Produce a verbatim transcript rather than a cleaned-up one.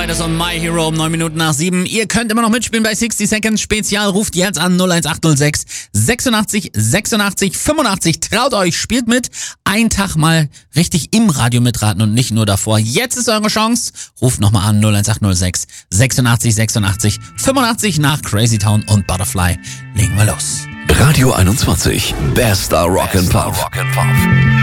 Fighters on My Hero um neun Minuten nach sieben. Ihr könnt immer noch mitspielen bei sixty Seconds Spezial. Ruft jetzt an null eins acht null sechs sechsundachtzig sechsundachtzig fünfundachtzig. Traut euch, spielt mit. Einen Tag mal richtig im Radio mitraten und nicht nur davor. Jetzt ist eure Chance. Ruft nochmal an null eins acht null sechs sechsundachtzig sechsundachtzig fünfundachtzig. Nach Crazy Town und Butterfly legen wir los. Radio einundzwanzig, bester Rock and Pop.